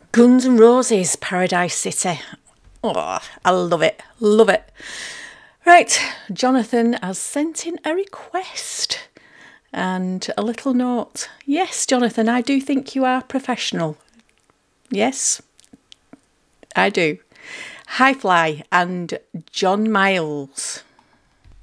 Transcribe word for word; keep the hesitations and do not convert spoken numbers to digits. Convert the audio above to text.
Guns N' Roses, Paradise City. Oh, I love it. Love it. Right, Jonathan has sent in a request and a little note. Yes, Jonathan, I do think you are professional. Yes, I do. Hi Fly and John Miles.